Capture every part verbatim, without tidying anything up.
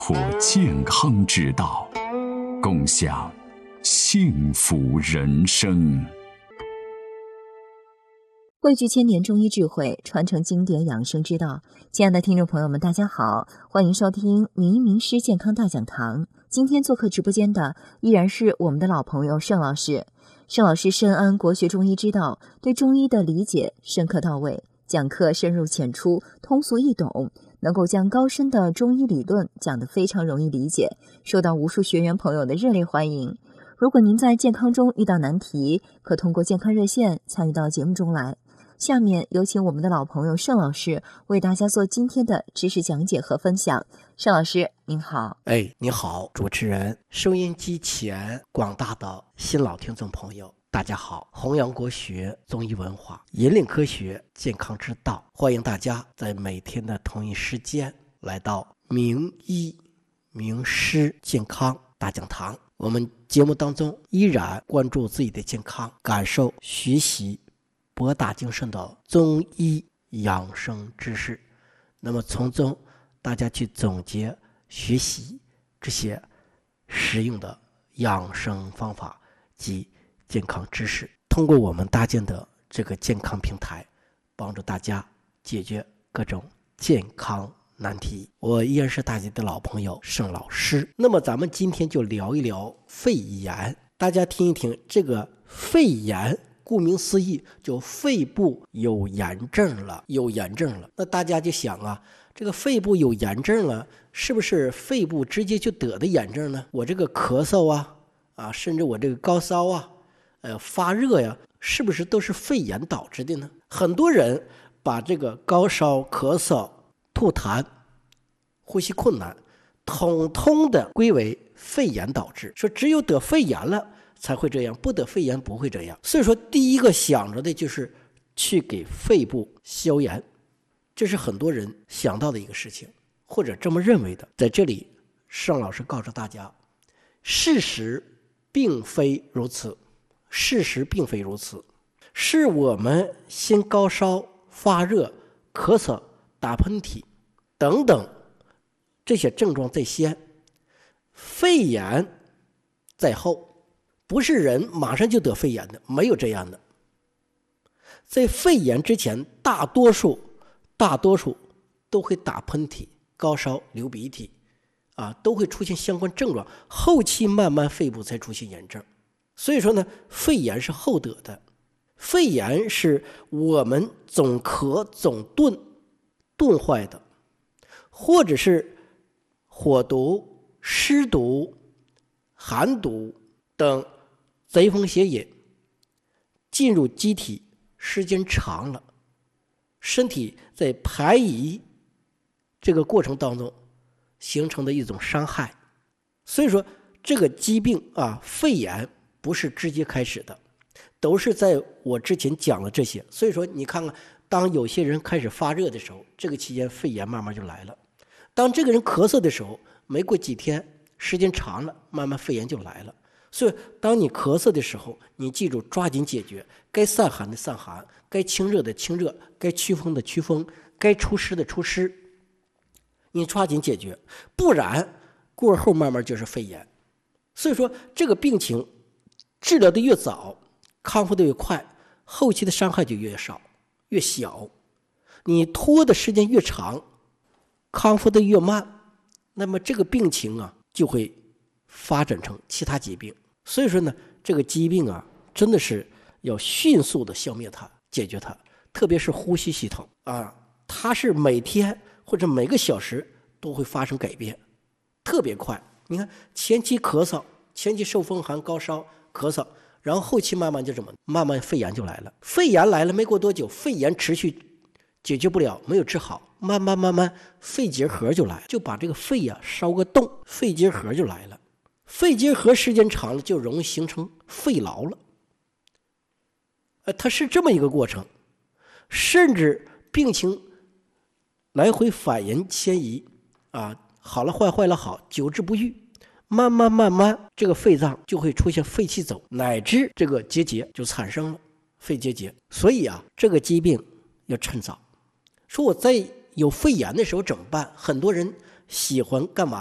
或健康之道，共享幸福人生。 汇聚千年中医智慧，传承经典养生之道。亲爱的听众朋友们，大家好，欢迎收听名医名师健康大讲堂。今天做客直播间的依然是我们的老朋友盛老师。盛老师深谙国学中医之道，对中医的理解深刻到位，讲课深入浅出，通俗易懂，能够将高深的中医理论讲得非常容易理解，受到无数学员朋友的热烈欢迎。如果您在健康中遇到难题，可通过健康热线参与到节目中来。下面有请我们的老朋友盛老师为大家做今天的知识讲解和分享。盛老师您好。 哎，你好，主持人，收音机前广大的新老听众朋友大家好，弘扬国学中医文化，引领科学健康之道，欢迎大家在每天的同一时间来到名医名师健康大讲堂。我们节目当中依然关注自己的健康，感受学习博大精深的中医养生知识，那么从中大家去总结学习这些实用的养生方法及健康知识，通过我们搭建的这个健康平台，帮助大家解决各种健康难题。我依然是大家的老朋友盛老师。那么咱们今天就聊一聊肺炎。大家听一听，这个肺炎顾名思义，就肺部有炎症了，有炎症了。那大家就想啊，这个肺部有炎症了，是不是肺部直接就得的炎症呢？我这个咳嗽啊，啊，甚至我这个高烧啊，呃，发热呀，是不是都是肺炎导致的呢？很多人把这个高烧、咳嗽、吐痰、呼吸困难，统统的归为肺炎导致，说只有得肺炎了才会这样，不得肺炎不会这样。所以说第一个想着的就是去给肺部消炎，这是很多人想到的一个事情，或者这么认为的。在这里盛老师告诉大家，事实并非如此，事实并非如此，是我们先高烧、发热、咳嗽、打喷嚏等等这些症状在先，肺炎在后。不是人马上就得肺炎的，没有这样的。在肺炎之前，大多数大多数都会打喷嚏、高烧、流鼻涕啊，都会出现相关症状，后期慢慢肺部才出现炎症。所以说呢，肺炎是后得的。肺炎是我们总咳总顿顿坏的，或者是火毒、湿毒、寒毒等贼风邪引进入机体时间长了，身体在排遗这个过程当中形成的一种伤害。所以说这个疾病啊，肺炎不是直接开始的，都是在我之前讲了这些。所以说你看看，当有些人开始发热的时候，这个期间肺炎慢慢就来了。当这个人咳嗽的时候，没过几天时间长了，慢慢肺炎就来了。所以当你咳嗽的时候，你记住抓紧解决，该散寒的散寒，该清热的清热，该祛风的祛风，该除湿的除湿，你抓紧解决，不然过后慢慢就是肺炎。所以说这个病情治疗的越早，康复的越快，后期的伤害就越少越小。你拖的时间越长，康复的越慢，那么这个病情啊就会发展成其他疾病。所以说呢，这个疾病啊，真的是要迅速的消灭它，解决它。特别是呼吸系统啊，它是每天或者每个小时都会发生改变，特别快。你看前期咳嗽，前期受风寒、高烧、咳嗽，然后后期慢慢就这么慢慢肺炎就来了。肺炎来了没过多久，肺炎持续解决不了，没有治好，慢慢慢慢肺结核就来，就把这个肺呀、啊、烧个洞，肺结核就来了。肺结核时间长了，就容易形成肺痨了。呃，它是这么一个过程，甚至病情来回反应迁移啊，好了坏，坏了好，久治不愈，慢慢慢慢，这个肺脏就会出现肺气走，乃至这个结节就产生了肺结节。所以啊，这个疾病要趁早。说我在有肺炎的时候怎么办？很多人喜欢干嘛？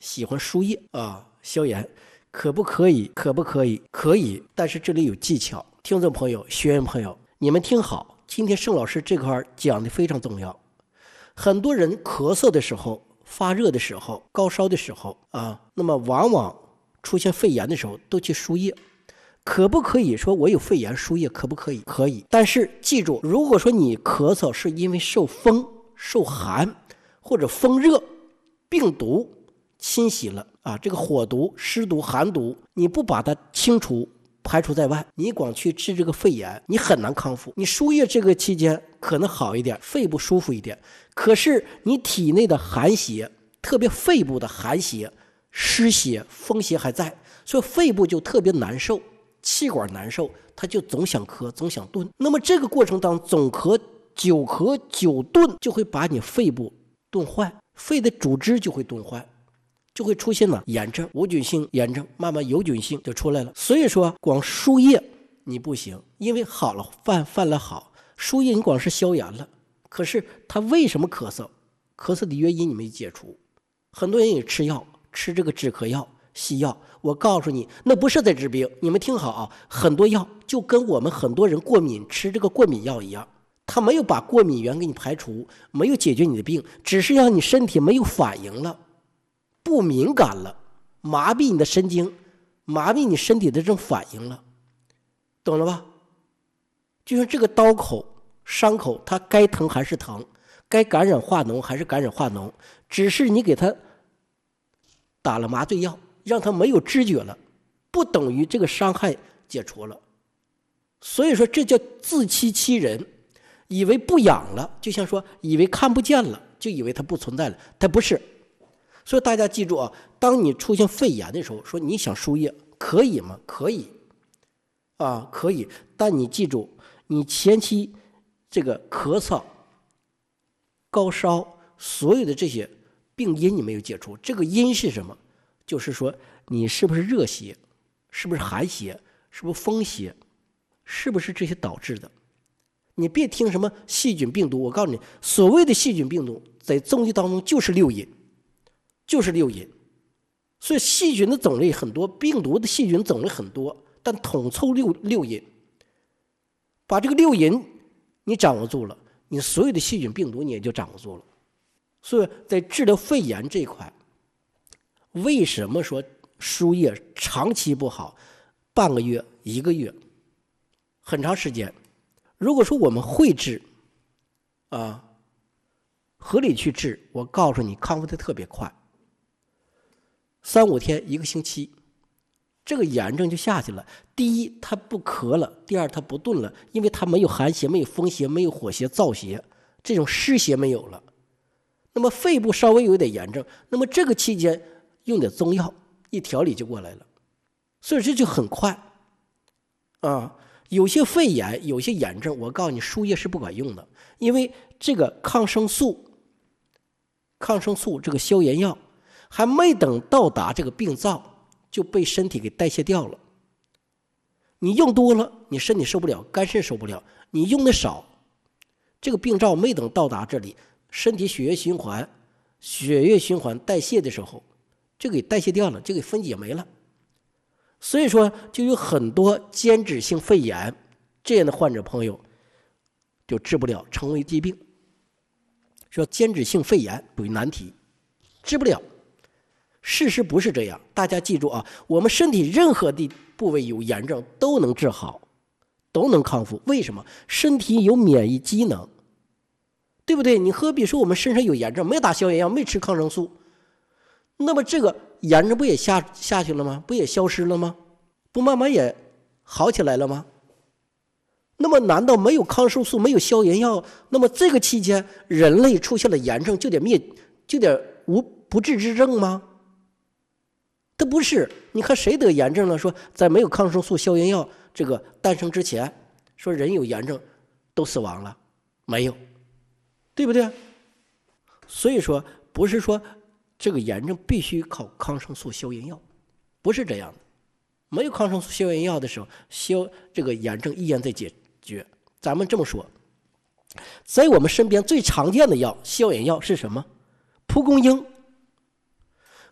喜欢输液啊，消炎，可不可以？可不可以？可以，但是这里有技巧。听众朋友、学员朋友，你们听好，今天盛老师这块讲的非常重要。很多人咳嗽的时候、发热的时候、高烧的时候啊，那么往往出现肺炎的时候都去输液。可不可以说我有肺炎输液？可不可以？可以。但是记住，如果说你咳嗽是因为受风、受寒或者风热、病毒侵袭了啊，这个火毒、湿毒、寒毒，你不把它清除排除在外，你光去治这个肺炎，你很难康复。你输液这个期间可能好一点，肺部舒服一点，可是你体内的寒邪，特别肺部的寒邪、湿邪、风邪还在，所以肺部就特别难受，气管难受，他就总想咳，总想顿。那么这个过程当中总咳、久咳、久顿，就会把你肺部顿坏，肺的组织就会顿坏，就会出现了炎症，无菌性炎症，慢慢有菌性就出来了。所以说光输液你不行，因为好了犯犯了好，输液你光是消炎了，可是他为什么咳嗽？咳嗽的原因你没解除。很多人也吃药，吃这个止咳药、西药，我告诉你，那不是在治病。你们听好啊，很多药就跟我们很多人过敏吃这个过敏药一样，它没有把过敏源给你排除，没有解决你的病，只是让你身体没有反应了，不敏感了，麻痹你的神经，麻痹你身体的这种反应了，懂了吧？就像这个刀口、伤口，它该疼还是疼，该感染化脓还是感染化脓，只是你给它打了麻醉药，让它没有知觉了，不等于这个伤害解除了。所以说这叫自欺欺人，以为不痒了，就像说以为看不见了，就以为它不存在了，它不是。所以大家记住啊，当你出现肺炎的时候，说你想输液可以吗？可以啊，可以，但你记住，你前期这个咳嗽、高烧，所有的这些病因你没有解除。这个因是什么？就是说你是不是热邪，是不是寒邪，是不是风邪，是不是这些导致的？你别听什么细菌病毒，我告诉你，所谓的细菌病毒在中医当中就是六淫，就是六淫。所以细菌的种类很多，病毒的细菌种类很多，但统凑六六淫。把这个六淫你掌握住了，你所有的细菌病毒你也就掌握住了。所以在治疗肺炎这一块，为什么说输液长期不好，半个月、一个月，很长时间？如果说我们会治，啊，合理去治，我告诉你，康复的特别快，三五天、一个星期，这个炎症就下去了。第一，它不咳了；第二，它不顿了，因为它没有寒邪、没有风邪、没有火邪、燥邪，这种湿邪没有了。那么肺部稍微有点炎症，那么这个期间用点中药一调理就过来了，所以这就很快啊。有些肺炎、有些炎症，我告诉你，输液是不管用的，因为这个抗生素、抗生素这个消炎药还没等到达这个病灶，就被身体给代谢掉了。你用多了，你身体受不了，肝肾受不了；你用的少，这个病灶没等到达这里，身体血液循环、血液循环代谢的时候，这个给代谢掉了，这个分解没了。所以说，就有很多间质性肺炎这样的患者朋友就治不了，成为疾病。说间质性肺炎属于难题，治不了。事实不是这样，大家记住啊，我们身体任何的部位有炎症都能治好，都能康复。为什么？身体有免疫机能，对不对？你何必说我们身上有炎症，没打消炎药，没吃抗生素，那么这个炎症不也下下去了吗？不也消失了吗？不慢慢也好起来了吗？那么难道没有抗生素、没有消炎药，那么这个期间人类出现了炎症就得灭，就得无不治之症吗？它不是。你看谁得炎症了？说在没有抗生素、消炎药这个诞生之前，说人有炎症都死亡了，没有，对不对？所以说不是说这个炎症必须靠抗生素、消炎药，不是这样的。没有抗生素、消炎药的时候，消这个炎症依然在解决。咱们这么说，在我们身边最常见的药消炎药是什么？蒲公英。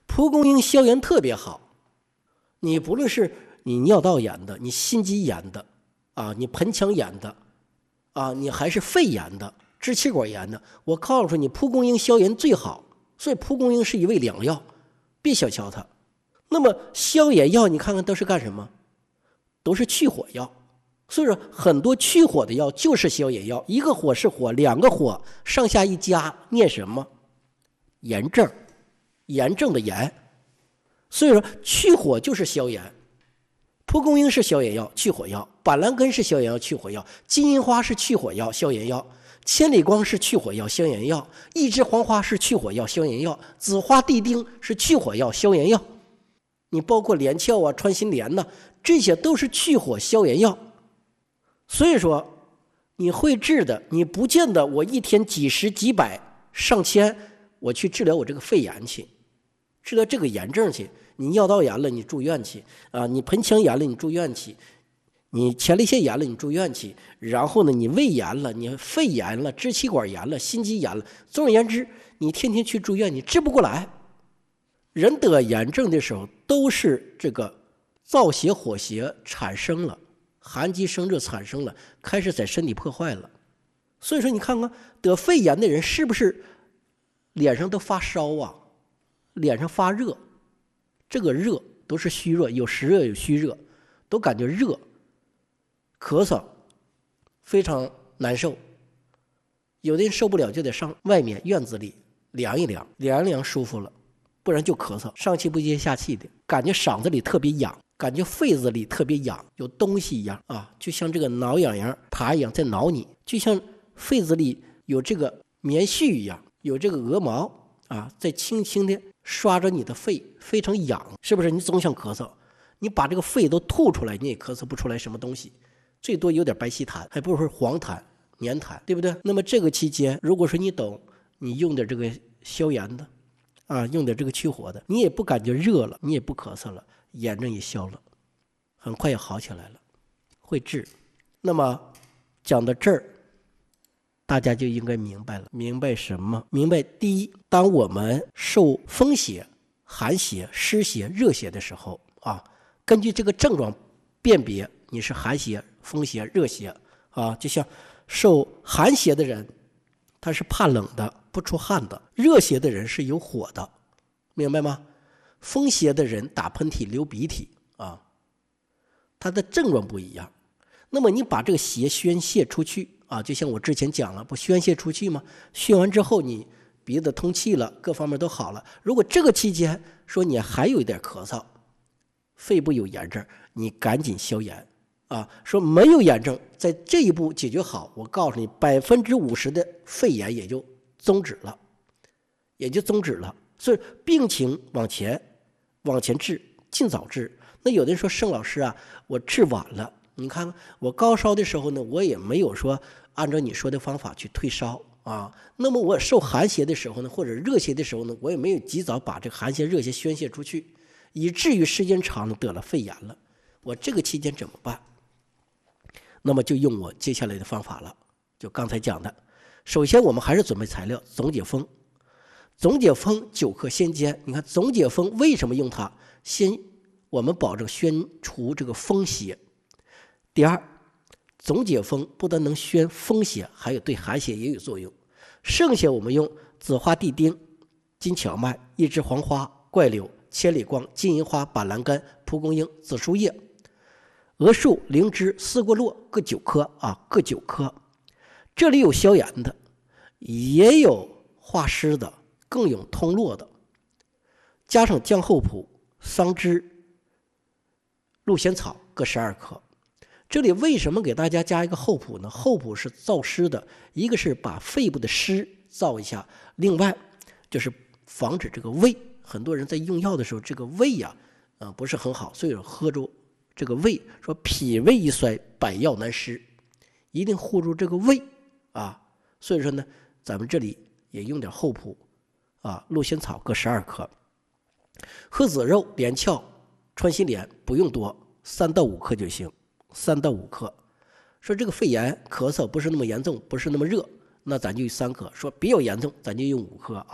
蒲公英消炎特别好，你不论是你尿道炎的，你心肌炎的啊，你盆腔炎的啊，你还是肺炎的、支气管炎的，我告诉你，蒲公英消炎最好。所以蒲公英是一味良药，别小瞧它。那么消炎药你看看都是干什么？都是去火药。所以说很多去火的药就是消炎药，一个火是火，两个火上下一加，念什么？炎症，炎症的炎。所以说去火就是消炎。蒲公英是消炎药、去火药，板蓝根是消炎药、去火药，金银花是去火药、消炎药，千里光是去火药、消炎药，一枝黄花是去火药、消炎药，紫花地丁是去火药、消炎药。你包括连翘啊、穿心莲呐、啊，这些都是去火消炎药。所以说你会治的，你不见得我一天几十几百上千我去治疗我这个肺炎去，治疗这个炎症去，你尿道炎了你住院去啊，你盆腔炎了你住院去，你前列腺炎了你住院去，然后呢你胃炎了，你肺炎了，支气管炎了，心肌炎了，总而言之你天天去住院你治不过来。人得炎症的时候都是这个燥邪火邪产生了，寒极生热产生了，开始在身体破坏了。所以说你看看得肺炎的人是不是脸上都发烧啊，脸上发热，这个热都是虚热，有实热有虚热，都感觉热，咳嗽非常难受。有的人受不了就得上外面院子里凉一凉，凉一凉舒服了，不然就咳嗽，上气不接下气的，感觉嗓子里特别痒，感觉肺子里特别痒，有东西一样啊，就像这个挠痒痒爬一样在挠你，就像肺子里有这个棉絮一样，有这个鹅毛啊，在轻轻的刷着你的肺，非常痒，是不是？你总想咳嗽，你把这个肺都吐出来，你也咳嗽不出来什么东西，最多有点白稀痰，还不是黄痰、黏痰，对不对？那么这个期间，如果说你懂，你用点这个消炎的啊，用点这个去火的，你也不感觉热了，你也不咳嗽了，炎症也消了，很快也好起来了，会治。那么讲到这儿，大家就应该明白了，明白什么？明白第一，当我们受风邪、寒邪、湿邪、热邪的时候啊，根据这个症状辨别你是寒邪、风邪、热邪啊。就像受寒邪的人，他是怕冷的，不出汗的；热邪的人是有火的，明白吗？风邪的人打喷嚏、流鼻涕啊，他的症状不一样。那么你把这个邪宣泄出去啊，就像我之前讲了，不宣泄出去吗？宣完之后你鼻子通气了，各方面都好了。如果这个期间说你还有一点咳嗽，肺部有炎症，你赶紧消炎啊。说没有炎症，在这一步解决好，我告诉你，百分之五十的肺炎也就终止了，也就终止了。所以病情往前往前治，尽早治。那有的人说，盛老师啊，我治晚了。你看我高烧的时候呢，我也没有说按照你说的方法去退烧啊。那么我受寒邪的时候呢，或者热邪的时候呢，我也没有及早把这个寒邪热邪宣泄出去，以至于时间长了得了肺炎了。我这个期间怎么办？那么就用我接下来的方法了，就刚才讲的。首先我们还是准备材料，总解风。总解风九克先煎。你看总解风为什么用它？先我们保证宣除这个风邪。第二，总解风不但能宣风邪，还有对寒邪也有作用。剩下我们用紫花地丁、金荞麦、一枝黄花、怪柳、千里光、金银花、板蓝根、蒲公英、紫苏叶、鹅树、灵芝、丝瓜络各九颗啊，各九颗。这里有消炎的，也有化湿的，更有通络的。加上姜厚朴、桑枝、鹿仙草各十二克。这里为什么给大家加一个厚朴呢？厚朴是燥湿的，一个是把肺部的湿燥一下，另外就是防止这个胃。很多人在用药的时候，这个胃呀、啊，呃，不是很好，所以喝住这个胃。说脾胃一衰，百药难施，一定护住这个胃啊。所以说呢，咱们这里也用点厚朴啊，鹿仙草各十二克，鹤子肉、连翘、穿心莲不用多，三到五克就行。三到五克。说这个肺炎咳嗽不是那么严重，不是那么热，那咱就三克。说比较严重，咱就用五克啊。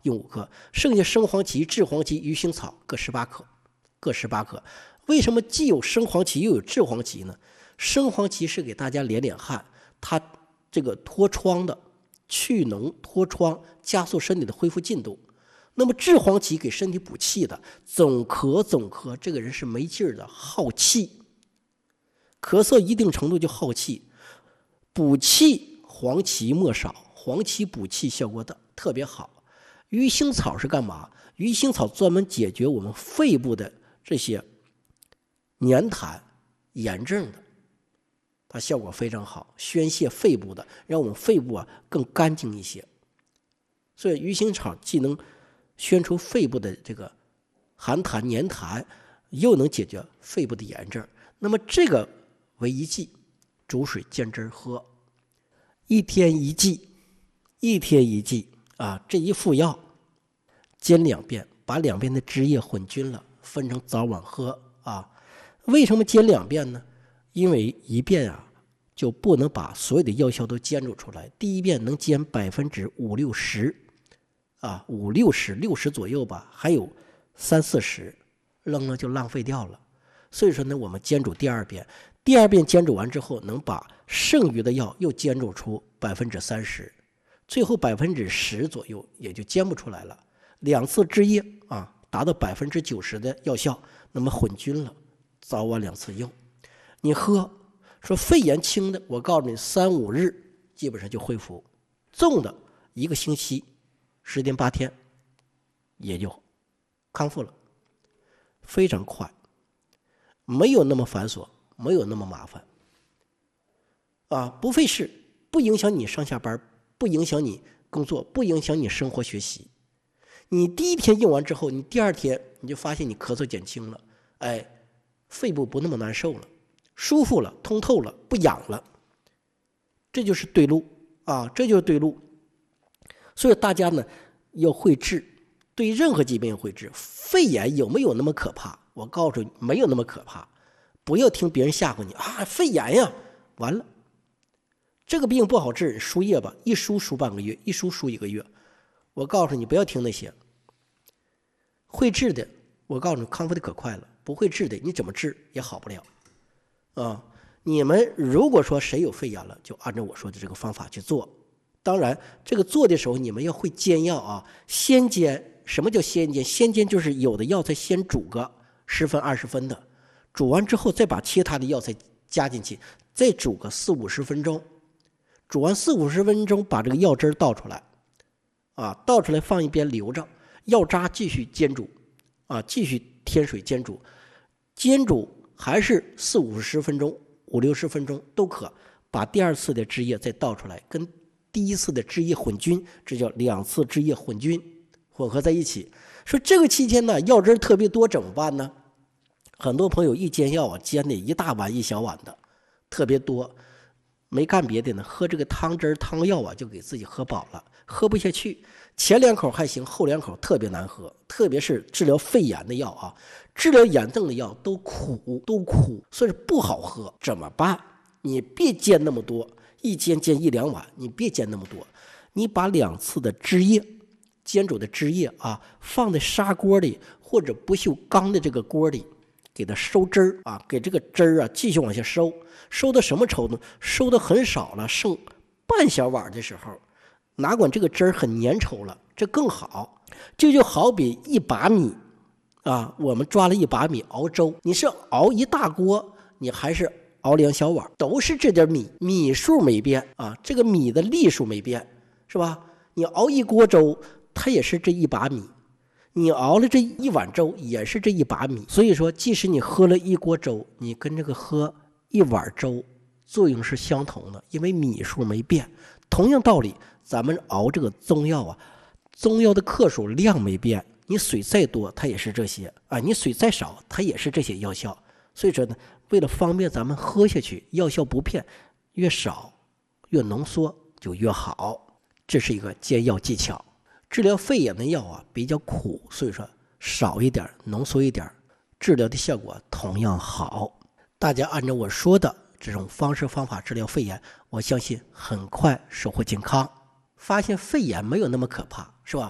用五克，剩下生黄芪、炙黄芪、鱼腥草各十八克，各十八克。为什么既有生黄芪又有炙黄芪呢？生黄芪是给大家连连汗，它这个脱疮的，去脓脱疮，加速身体的恢复进度。那么炙黄芪给身体补气的，总咳总咳，这个人是没劲儿的，耗气，咳嗽一定程度就耗气，补气黄芪莫少，黄芪补气效果的特别好。鱼腥草是干嘛？鱼腥草专门解决我们肺部的这些黏痰炎症的，它效果非常好，宣泄肺部的，让我们肺部啊更干净一些。所以鱼腥草既能宣除肺部的这个寒痰黏痰，又能解决肺部的炎症。那么这个为一剂，煮水煎汁喝，一天一剂，一天一剂啊！这一副药煎两遍，把两遍的汁液混均了，分成早晚喝啊。为什么煎两遍呢？因为一遍啊就不能把所有的药效都煎煮出来，第一遍能煎百分之五六十。啊，五六十六十左右吧，还有三四十扔了就浪费掉了。所以说呢，我们煎煮第二遍，第二遍煎煮完之后，能把剩余的药又煎煮出百分之三十，最后百分之十左右也就煎不出来了。两次汁液啊，达到百分之九十的药效，那么混均了，早晚两次用。你喝，说肺炎轻的，我告诉你，三五日基本上就恢复；重的一个星期。十天八天也就康复了，非常快，没有那么繁琐，没有那么麻烦啊，不费事，不影响你上下班，不影响你工作，不影响你生活学习。你第一天用完之后，你第二天你就发现你咳嗽减轻了，哎，肺部不那么难受了，舒服了，通透了，不痒了，这就是对路啊，这就是对路。所以大家呢要会治，对任何疾病要会治。肺炎有没有那么可怕？我告诉你，没有那么可怕。不要听别人吓唬你啊，肺炎呀，完了，这个病不好治，输液吧，一输输半个月，一输输一个月。我告诉你，不要听那些。会治的，我告诉你，康复的可快了；不会治的，你怎么治也好不了。啊，你们如果说谁有肺炎了，就按照我说的这个方法去做。当然，这个做的时候你们要会煎药啊，先煎。什么叫先煎？先煎就是有的药材先煮个十分二十分的，煮完之后再把其他的药材加进去，再煮个四五十分钟。煮完四五十分钟，把这个药汁倒出来，啊，倒出来放一边留着，药渣继续煎煮，啊，继续添水煎煮，煎煮还是四五十分钟、五六十分钟都可，把第二次的汁液再倒出来，跟第一次的汁液混均，这叫两次汁液混均，混合在一起。说这个期间呢，药汁特别多怎么办呢？很多朋友一煎药啊，煎的一大碗一小碗的，特别多，没干别的呢，喝这个汤汁汤药啊，就给自己喝饱了，喝不下去。前两口还行，后两口特别难喝，特别是治疗肺炎的药啊，治疗炎症的药都苦，都苦，所以不好喝。怎么办？你别煎那么多。一煎煎一两碗，你别煎那么多，你把两次的汁液，煎煮的汁液啊，放在砂锅里或者不锈钢的这个锅里，给它收汁儿啊，给这个汁儿啊继续往下收，收到什么程度？收的很少了，剩半小碗的时候，哪管这个汁儿很粘稠了，这更好。这就好比一把米啊，我们抓了一把米熬粥，你是熬一大锅，你还是熬两小碗，都是这点米，米数没变啊，这个米的粒数没变，是吧？你熬一锅粥，它也是这一把米；你熬了这一碗粥，也是这一把米。所以说，即使你喝了一锅粥，你跟这个喝一碗粥作用是相同的，因为米数没变。同样道理，咱们熬这个中药啊，中药的克数量没变，你水再多，它也是这些啊；你水再少，它也是这些药效。所以说呢，为了方便咱们喝下去，药效不变，越少越浓缩就越好，这是一个煎药技巧。治疗肺炎的药啊比较苦，所以说少一点，浓缩一点，治疗的效果同样好。大家按照我说的这种方式方法治疗肺炎，我相信很快收获健康。发现肺炎没有那么可怕，是吧？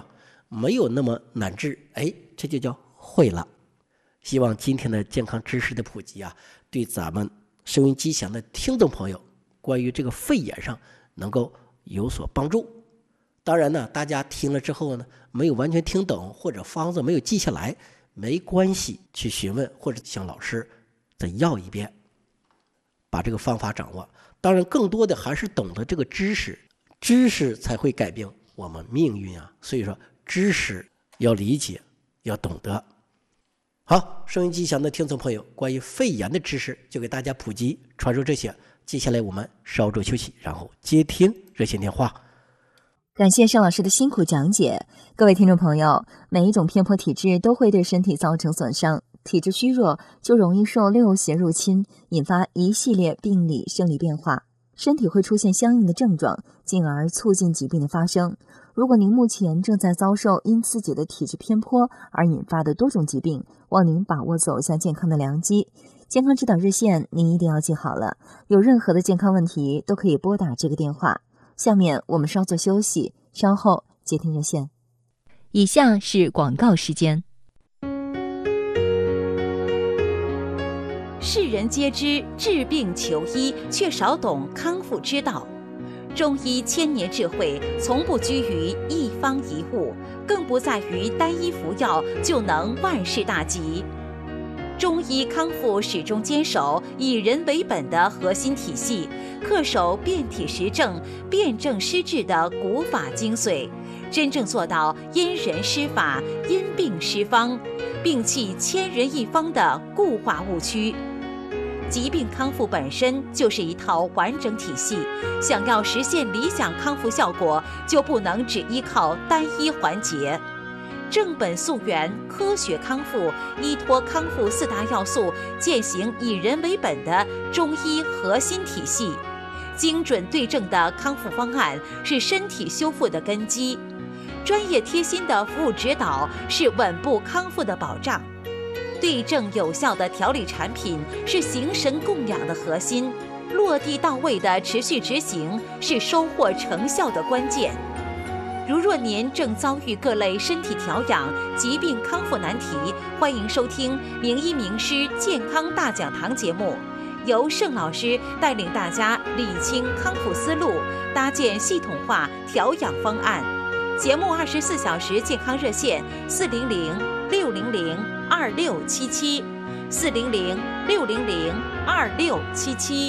没有那么难治，哎，这就叫会了。希望今天的健康知识的普及啊，对咱们收音机前的听众朋友关于这个肺炎上能够有所帮助。当然呢，大家听了之后呢，没有完全听懂或者方子没有记下来，没关系，去询问或者向老师再要一遍，把这个方法掌握。当然更多的还是懂得这个知识，知识才会改变我们命运啊。所以说知识要理解，要懂得。好，收音机前的听众朋友，关于肺炎的知识就给大家普及传授这些。接下来我们稍作休息，然后接听热线电话。 感谢盛老师的辛苦讲解。各位听众朋友，每一种偏颇体质都会对身体造成损伤，体质虚弱就容易受六邪入侵，引发一系列病理生理变化，身体会出现相应的症状，进而促进疾病的发生。如果您目前正在遭受因自己的体质偏颇而引发的多种疾病，望您把握走向健康的良机。健康指导热线您一定要记好了，有任何的健康问题都可以拨打这个电话。下面我们稍作休息，稍后接听热线。以下是广告时间。 世人皆知治病求医，却少懂康复之道。中医千年智慧，从不拘于一方一物，更不在于单一服药就能万事大吉。中医康复始终坚守以人为本的核心体系，恪守辨体实证、辨证施治的古法精髓，真正做到因人施法、因病施方，摒弃千人一方的固化误区。疾病康复本身就是一套完整体系，想要实现理想康复效果，就不能只依靠单一环节。正本溯源，科学康复，依托康复四大要素，践行以人为本的中医核心体系。精准对症的康复方案是身体修复的根基，专业贴心的服务指导是稳步康复的保障。对症有效的调理产品是形神供养的核心，落地到位的持续执行是收获成效的关键。如若您正遭遇各类身体调养、疾病康复难题，欢迎收听名医名师健康大讲堂节目，由盛老师带领大家理清康复思路，搭建系统化调养方案。节目二十四小时健康热线四零零六零零二六七七四零零六零零二六七七。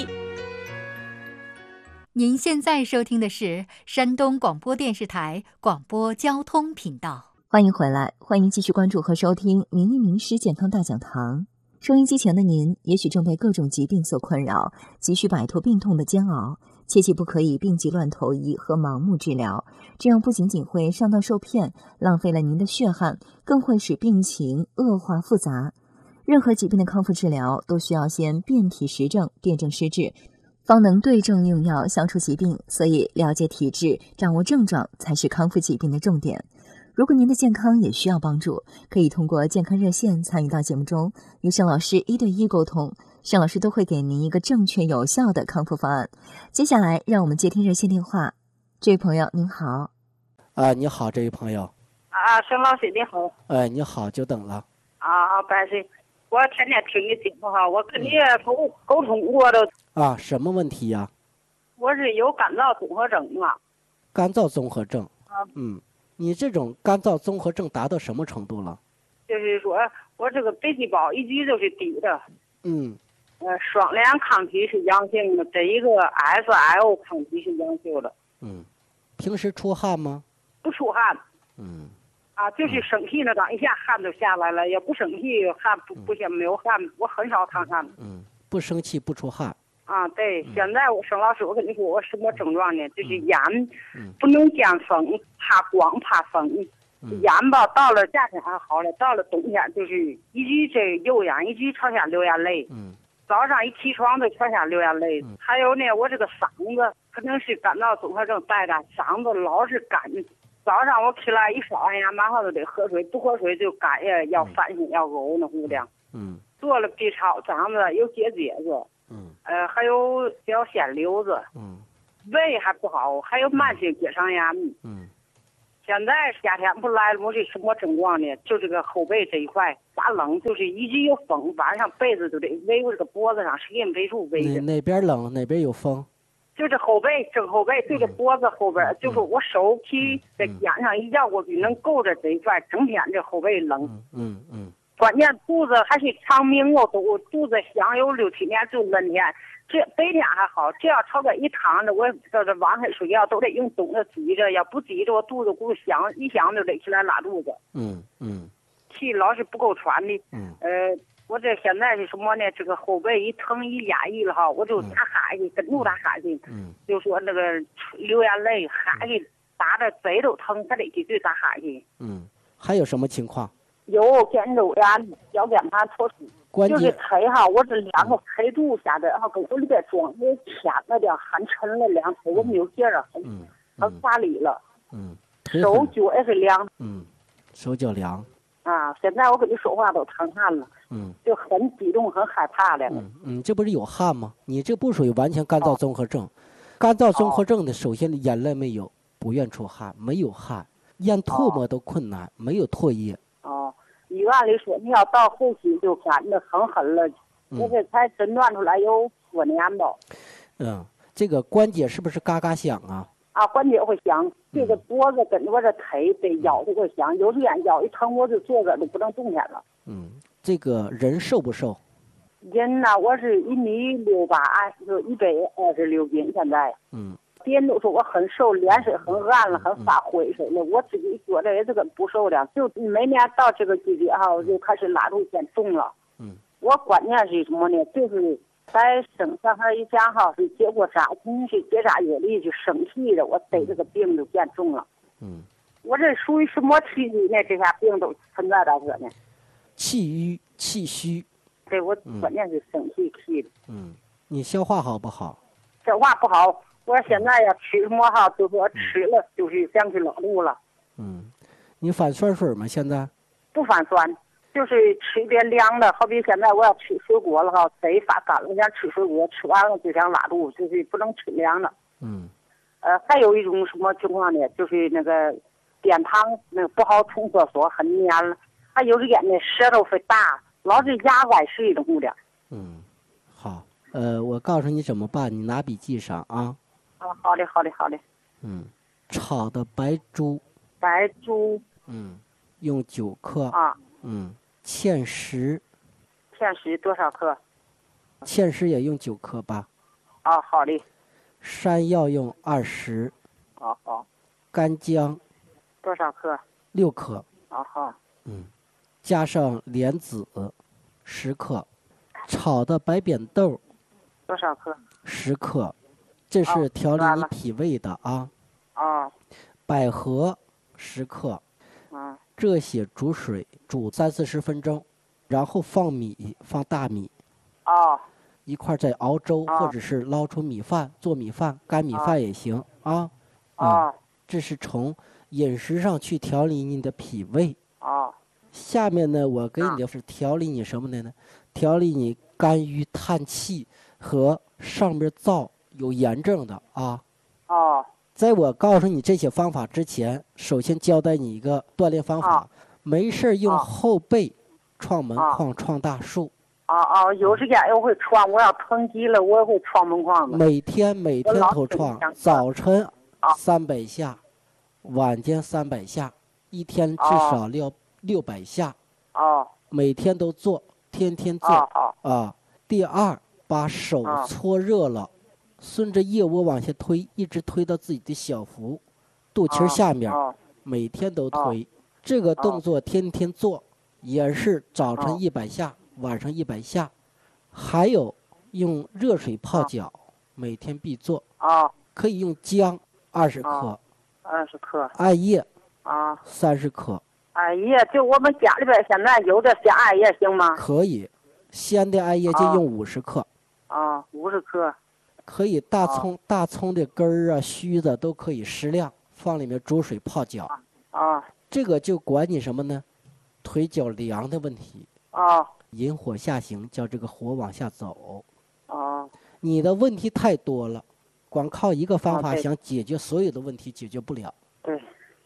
您现在收听的是山东广播电视台广播交通频道。 欢迎回来，欢迎继续关注和收听名医名师健康大讲堂。收音机前的您，也许正被各种疾病所困扰，急需摆脱病痛的煎熬，切记不可以病急乱投医和盲目治疗，这样不仅仅会上当受骗，浪费了您的血汗，更会使病情恶化复杂。任何疾病的康复治疗都需要先辨体实证、辨证施治，方能对症用药消除疾病，所以了解体质、掌握症状才是康复疾病的重点。如果您的健康也需要帮助，可以通过健康热线参与到节目中，与盛老师一对一沟通，盛老师都会给您一个正确有效的康复方案。接下来让我们接听热线电话。这位朋友您好。 啊，你好，这位朋友。 啊，盛老师你好。 哎，你好，久等了。 啊，百岁，我天天听你节目哈，我跟你沟沟通过的。 啊，什么问题呀？ 我是有干燥综合症啊。 干燥综合症。 啊。 嗯，你这种干燥综合症达到什么程度了？ 就是说我这个白细胞一直都是低的。 嗯。 呃，双联抗体是阳性的，这一个 S I O 抗体是阳性的。 嗯。平时出汗吗？ 不出汗。 嗯。 啊，就是生气那当一下汗就下来了，也不生气汗不不像没有汗，我很少淌汗。 嗯，不生气不出汗。 啊，对，嗯、现在我盛老师，我跟你说，我什么症状呢？就是眼、 嗯、 不能见风，怕光怕风。嗯、眼吧，到了夏天还好了，到了冬天就是一直这右眼一直朝下流眼泪。 嗯。 早上一起床就朝下流眼泪。嗯、还有呢，我这个嗓子可能是干燥综合症带的，嗓子老是干。早上我起来一刷完牙，马上就得喝水，不喝水就干呀，要翻心要呕那乎的。 嗯。 做了 B 超，嗓子有结节子。 嗯。 呃，还有小腺瘤子。 嗯。 胃还不好，还有慢性结肠炎。 嗯。 现在夏天不来了，我这什么症状呢？就这个后背这一块发冷，就是一直有风，晚上被子都得围我这个脖子上，使劲围住围着。 哪哪边冷哪边有风？ 就这后背正后背对着脖子后边，嗯、就是我手提在肩上一摇过去，能够着这一块，整天这后背冷。 嗯嗯嗯。 关键肚子还是长命哦，都肚子响有六七年就冷天。这白天还好，只要朝这一躺着，我到这晚上睡觉都得用东西挤着，要不挤着我肚子咕响，一响就得起来拉肚子。 嗯嗯， 气老是不够喘的。 嗯， 呃，我这现在是什么呢？这个后背一疼一压抑了哈，我就打哈欠，跟住打哈欠。嗯，就说那个流眼泪，哈欠打的嘴都疼，还得继续打哈欠。 嗯，还有什么情况？ 有肩周炎、腰间盘突出。就是腿哈，我这两个腿肚下边哈，跟我里边装的牵了点，很沉了，两腿我没有劲儿，很很乏力了。 嗯， 手脚也是凉。 嗯，手脚凉。 啊，现在我跟你说话都淌汗了。 嗯， 就很激动，很害怕了。 嗯嗯，这不是有汗吗？你这不属于完全干燥综合症。哦、干燥综合症的，首先眼泪没有，不愿出汗，没有汗，咽唾沫都困难，哦、没有唾液。 哦。医院里说你要到后期就干的很狠了，我这才诊断出来有多年吧。 嗯，这个关节是不是嘎嘎响啊？ 啊，关节会响，这个脖子跟我这腿这腰都会响，有时间腰一疼我就坐着都不能动弹了。 嗯，这个人瘦不瘦？ 人呢，我是一米六八，就一百二十六斤现在。 嗯。 别人都说我很瘦，脸色很暗了，很发灰似的。我自己觉得也是个不瘦的，就每年到这个季节哈，我就开始拉肚变重了。 嗯， 我关键是什么呢？就是在生小孩以前哈，是结过扎，从是结扎月里就生气的，我得这个病就变重了。 嗯， 我这属于什么体质呢？这下病都存在到这呢？ 气郁、气虚。 对，我关键是生气气的。 嗯，你消化好不好？ 消化不好。我现在要吃什么哈，就说吃了就是想去拉肚了。 嗯，你反酸水吗？现在不反酸，就是吃点凉的。好比现在我要吃水果了哈，嘴发干了，想吃水果，吃完了就想拉肚，就是不能吃凉的。 嗯。 呃，还有一种什么情况呢？就是那个便溏那个不好冲厕所，很黏了。还有一点呢，舌头会大，老是牙外是一种的。 嗯，好，呃，我告诉你怎么办，你拿笔记上啊。 啊，好的，好的，好的。 嗯，炒的白术， 白术， 嗯，用九克啊， 嗯，芡实， 芡实多少克？ 芡实也用九克吧。 啊，好的。 山药用二十。 好好。 干姜多少克？ 六克。 啊好。 嗯，加上莲子十克，炒的白扁豆多少克？ 十克。这是调理你脾胃的啊。 啊。 百合十克。 啊。 热血煮水煮三四十分钟，然后放米，放大米。 啊。 一块再熬粥，或者是捞出米饭做米饭，干米饭也行啊。 啊。 这是从饮食上去调理你的脾胃。 啊。 下面呢，我给你的是调理你什么的呢？调理你肝郁叹气和上面燥。有炎症的啊， 哦， 在我告诉你这些方法之前，首先教带你一个锻炼方法，没事用后背创门框、创大树。 哦哦，有时间我会创，我要疼极了，我也会创门框的。 每天每天都创，早晨三百下，晚间三百下，一天至少要六百下。 哦， 每天都做，天天做。 哦啊，第二，把手搓热了。顺着腋窝往下推，一直推到自己的小腹、肚脐下面，每天都推。这个动作天天做，也是早晨一百下，晚上一百下。还有用热水泡脚，每天必做。可以用姜二十克， 二十克。 艾叶啊， 三十克。 艾叶就我们家里边现在有的鲜艾叶行吗？ 可以，鲜的艾叶就用五十克。 啊，五十克。 可以大葱、哦、大葱的根儿啊、须子都可以适量放里面煮水泡脚。 啊， 这个就管你什么呢？腿脚凉的问题。 啊， 引火下行，叫这个火往下走。 啊， 你的问题太多了，光靠一个方法想解决所有的问题解决不了。 对，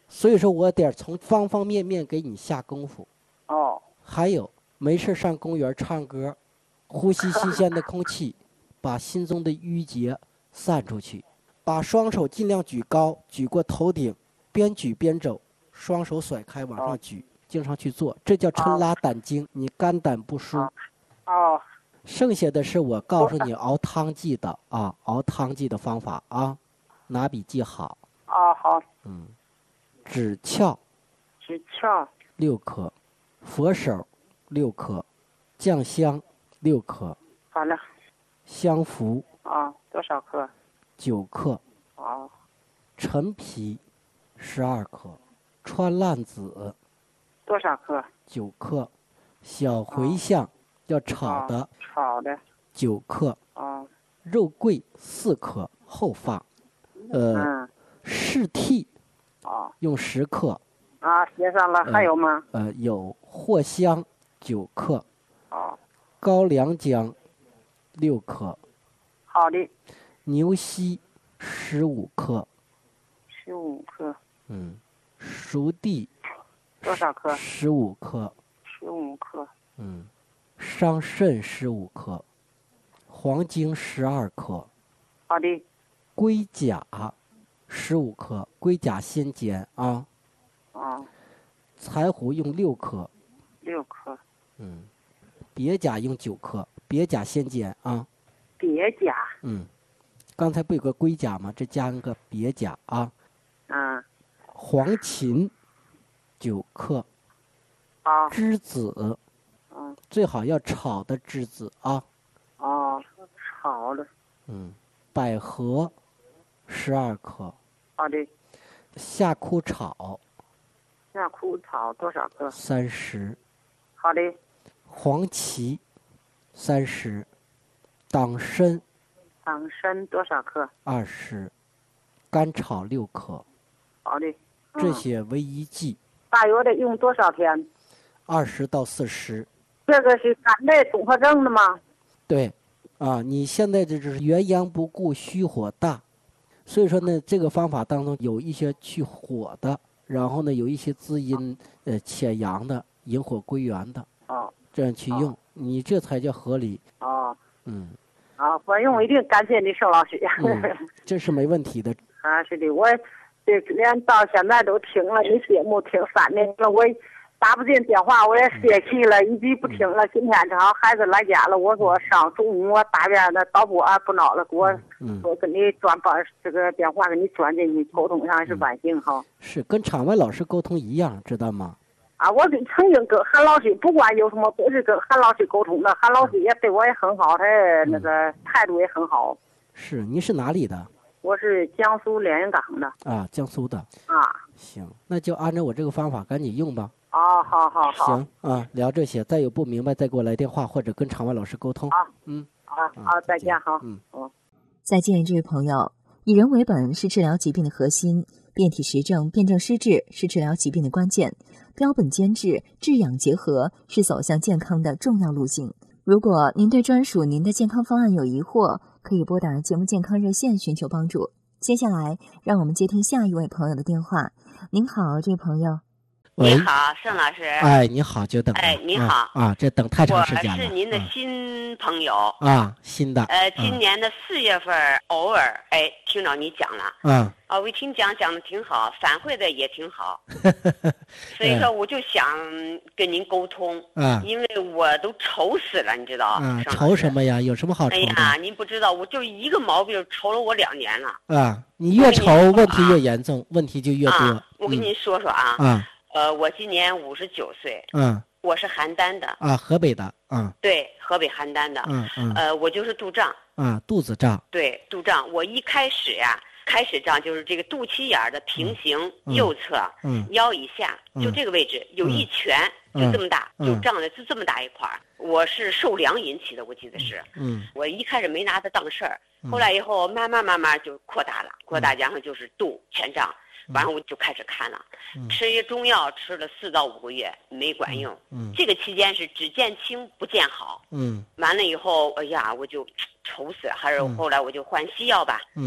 所以说我得从方方面面给你下功夫。 哦。 还有，没事上公园唱歌，呼吸新鲜的空气，把心中的郁结散出去。把双手尽量举高，举过头顶，边举边走，双手甩开往上举，经常去做，这叫抻拉胆经，你肝胆不舒。 哦。 剩下的是我告诉你熬汤剂的啊，熬汤剂的方法啊，拿笔记好。 哦，好。 嗯，枳壳， 枳壳六克，佛手六克，酱香六克。 好了。 香附啊，多少克？ 九克。 哦。 陈皮十二克，川烂子多少克？ 九克，小茴香要炒的， 哦、炒的九克。 哦。 肉桂四克，后放。呃， 嗯。 柿替， 哦， 用十克。 啊，写上了， 呃、 还有吗？ 呃，有藿香九克。 哦。 高良姜六克。 好的。 牛膝十五克。 十五克。 嗯。熟地多少克？ 十五克。 十五克。 嗯。桑葚十五克。黄精十二克。 好的。 龟甲十五克，龟甲先煎啊。 啊。 柴胡用六克。 六克。 嗯。别甲用九克，别甲先煎啊。 别甲。 嗯。刚才不有个龟甲吗？这加个别甲啊。 嗯。 黄芩九克。 啊。 栀子。 嗯。 最好要炒的栀子啊。 哦，炒的。 嗯。百合十二克。 好的。 夏枯草。 夏枯草多少克？ 三十。 好的。 黄芪三十。党参。 党参多少克？ 二十。甘草六克。 好的。 嗯、这些为一剂。 大约得用多少天？ 二十到四十。 这个是肝内综合症的吗？ 对。啊，你现在这就是元阳不顾，虚火大，所以说呢，这个方法当中有一些去火的，然后呢，有一些滋阴、呃潜阳的、引火归元的， 哦， 这样去用，哦、你这才叫合理。 哦， 嗯， 啊，我用一定感谢你，邵老师。 嗯，这是没问题的。 啊，是的，我这连到现在都听了你节目，听三年了，我。打不进电话，我也泄气了，一句不听了。今天正好孩子来家了，我说上中午我打边的导播不闹了，给我我跟你转把这个电话给你转进去，沟通上是万幸哈。 是跟场外老师沟通一样，知道吗？ 啊，我跟曾经跟韩老师，不管有什么都是跟韩老师沟通的，韩老师也对我也很好，他那个态度也很好。 是，您是哪里的？ 我是江苏连云港的。 啊，江苏的。 啊。 行，那就按照我这个方法赶紧用吧。 哦，好好好。 行啊，聊这些，再有不明白再给我来电话，或者跟场外老师沟通。 好， 嗯， 好，好，再见，好， 嗯， 哦， 再见，这位朋友。以人为本是治疗疾病的核心，辨体实证、辨证施治是治疗疾病的关键，标本兼治、治养结合是走向健康的重要路径。如果您对专属您的健康方案有疑惑，可以拨打节目健康热线寻求帮助。接下来，让我们接听下一位朋友的电话。您好，这位朋友。 你好，盛老师。 哎，你好，久等了。 哎，你好。 啊，啊这等太长时间了。 我是您的新朋友。 啊，新的。 呃，今年的四月份，偶尔哎听到你讲了。 嗯。 啊，我一听讲讲的挺好，反馈的也挺好。所以说，我就想跟您沟通。 啊。 因为我都愁死了，你知道。 啊，愁什么呀？有什么好愁的？ 哎呀，您不知道，我就一个毛病愁了我两年了。 啊，你越愁问题越严重，问题就越多。 啊，我跟您说说啊。 啊。 呃，我今年五十九岁， 嗯， 我是邯郸的啊，河北的，嗯， 对，河北邯郸的， 嗯嗯， 呃，我就是肚胀， 啊，肚子胀， 对，肚胀，我一开始呀，开始胀就是这个肚脐眼的平行右侧， 嗯， 腰以下就这个位置有一拳，就这么大，就胀的就这么大一块儿。我是受凉引起的，我记得是， 嗯， 我一开始没拿它当事儿，后来以后慢慢慢慢就扩大了，扩大然后就是肚全胀。完了我就开始看了， 嗯、 吃一些中药，吃了四到五个月没管用。 嗯， 这个期间是只见轻不见好。 嗯， 完了以后，哎呀，我就愁死了，还是后来我就换西药吧。 嗯，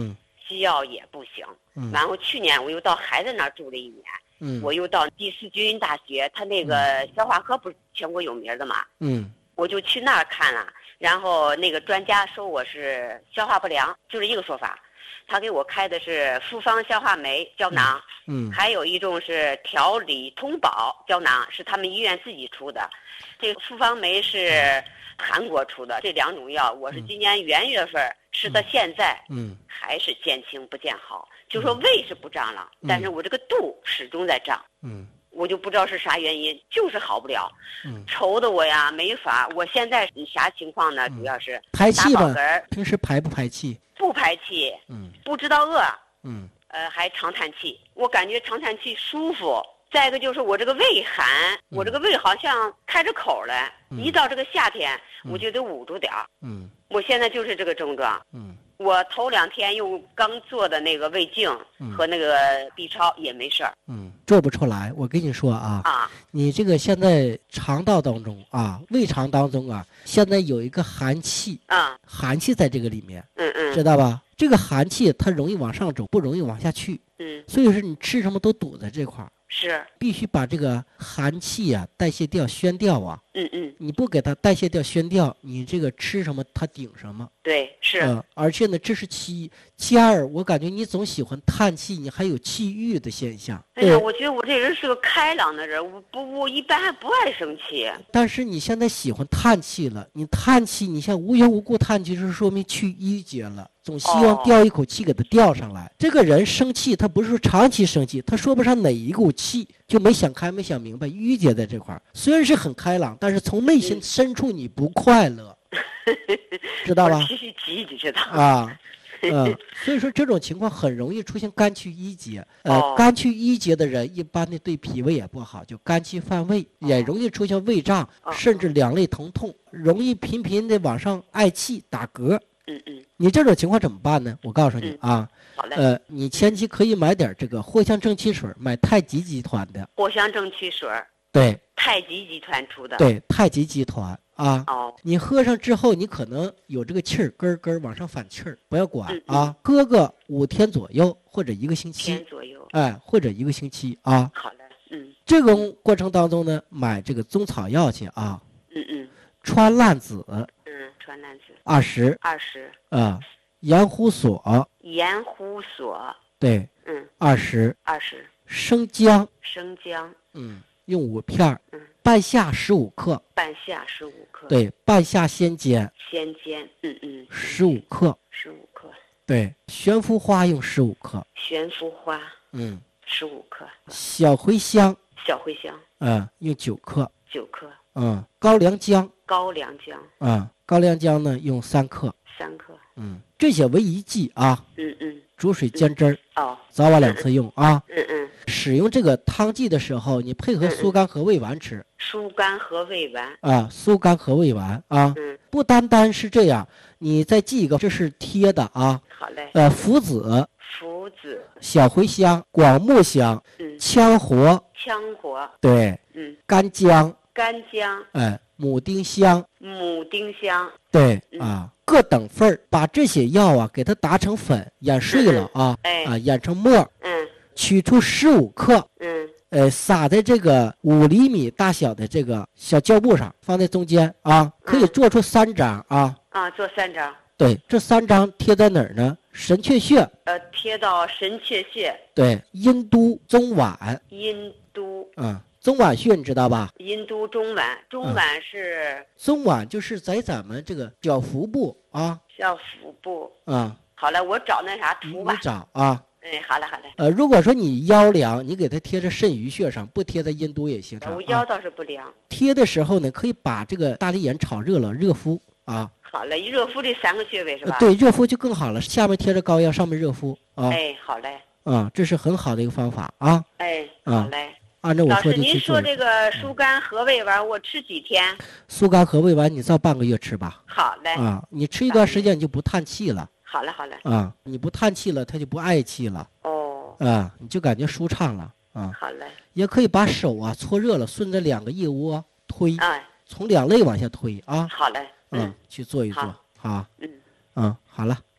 西药也不行。 嗯， 然后去年我又到孩子那儿住了一年， 嗯， 我又到第四军大学，他那个消化科不是全国有名的嘛， 嗯， 我就去那儿看了，然后那个专家说我是消化不良，就是一个说法。他给我开的是复方消化酶胶囊， 嗯， 还有一种是调理通宝胶囊，是他们医院自己出的。这个复方酶是韩国出的，这两种药我是今年元月份吃到现在， 嗯， 还是见轻不见好。就说胃是不胀了，但是我这个肚始终在胀， 嗯， 我就不知道是啥原因，就是好不了， 嗯， 愁的我呀没法。我现在啥情况呢？主要是排气吧打饱嗝儿， 平时排不排气？ 不排气， 嗯， 不知道饿， 嗯， 呃，还常叹气，我感觉常叹气舒服。再一个就是我这个胃寒，我这个胃好像开着口了， 嗯一到这个夏天我就得捂住点儿。 嗯， 我现在就是这个症状。 嗯， 我头两天用刚做的那个胃镜和那个 B 超也没事儿。 嗯，做不出来。我跟你说啊， 啊， 你这个现在肠道当中啊，胃肠当中啊，现在有一个寒气， 啊， 寒气在这个里面， 嗯嗯， 知道吧？这个寒气它容易往上走，不容易往下去。 嗯， 所以说你吃什么都堵在这块儿， 是， 必须把这个寒气啊代谢掉、宣掉啊。 嗯嗯， 你不给它代谢掉、宣掉，你这个吃什么它顶什么。 对，是， 呃，而且呢，这是其一。其二，我感觉你总喜欢叹气，你还有气郁的现象。 哎呀，我觉得我这人是个开朗的人，我不，我一般还不爱生气。 但是你现在喜欢叹气了，你叹气，你像无缘无故叹气，就是说明去郁结了，总希望吊一口气给它吊上来。哦、这个人生气，他不是说长期生气，他说不上哪一股气，就没想开，没想明白，郁结在这块儿。虽然是很开朗，但是从内心深处你不快乐。知道吧？ 继续急，你知道啊，呃，所以说这种情况很容易出现肝气郁结。呃， 哦、 肝气郁结的人，一般的对脾胃也不好，就肝气犯胃，哦、也容易出现胃胀， 哦、 甚至两肋疼痛，容易频频的往上嗳气、打嗝。 嗯嗯， 你这种情况怎么办呢？我告诉你、 嗯、 啊， 好嘞。 呃，你前期可以买点这个藿香正气水，买太极集团的。 藿香正气水， 对， 太极集团出的。 对，太极集团。啊， 哦， 你喝上之后，你可能有这个气儿，咯咯往上反气儿，不要管、 嗯嗯、啊，喝个五天左右，或者一个星期， 天左右， 哎，或者一个星期啊。 好的，嗯， 这种过程当中呢，买这个中草药去啊， 嗯嗯， 川烂子， 嗯，川烂子， 二十， 二十， 啊，盐胡索， 盐胡索， 对， 嗯， 二十， 二十， 生姜， 生姜， 嗯，用五片儿， 嗯。 半夏十五克， 半夏十五克， 对，半夏先煎， 先煎，嗯嗯， 十五克， 十五克， 对，悬浮花用十五克， 悬浮花， 嗯， 十五克， 小茴香， 小茴香， 嗯，用九克， 九克， 嗯，高良姜， 高良姜， 嗯，高良姜呢用三克， 三克， 嗯，这些为一剂啊， 嗯嗯， 煮水煎汁儿， 哦， 早晚两次用啊， 嗯嗯。 使用这个汤剂的时候，你配合疏肝和胃丸吃。 疏肝和胃丸啊，疏肝和胃丸啊， 嗯， 不单单是这样，你再记一个，这是贴的啊。 好嘞。 呃，附子、 附子、 小茴香、广木香、 嗯， 羌活、 羌活， 对， 嗯， 干姜、 干姜， 哎，母丁香、 母丁香， 对、 嗯、 啊。各等份儿，把这些药啊给它打成粉，研碎了啊， 嗯、哎啊，研成末， 嗯， 取出十五克， 嗯， 呃，撒在这个五厘米大小的这个小胶布上，放在中间啊，可以做出三张啊。 啊，做三张。 对，这三张贴在哪儿呢？神阙穴。 呃，贴到神阙穴。 对，阴都、中脘。 阴都。 嗯。中脘穴你知道吧？ 阴都中脘，中脘是、 嗯、中脘就是在咱们这个脚腹部啊， 小腹部啊、嗯。 好了，我找那啥图吧。 你找啊。 哎，好嘞，好嘞。 呃，如果说你腰凉，你给它贴在肾俞穴上，不贴在阴都也行。 我腰倒是不凉。 啊、贴的时候呢，可以把这个大力眼炒热了，热敷啊。 好嘞，热敷这三个穴位是吧？ 呃、对，热敷就更好了。下面贴着膏药，上面热敷啊。 哎，好嘞。 啊，这是很好的一个方法啊。 哎，好嘞。啊按照我说的去做。 老师，您说这个疏肝和胃丸，我吃几天？ 疏肝和胃丸，你照半个月吃吧。 好嘞。 啊，你吃一段时间你就不叹气了。 好嘞，好嘞。 啊，你不叹气了，它就不嗳气了。 哦。 啊，你就感觉舒畅了。啊。 好嘞。 也可以把手啊搓热了，顺着两个腋窝推， 哎， 从两肋往下推啊。 好嘞。 嗯，去做一做，好。 嗯。 嗯，好了。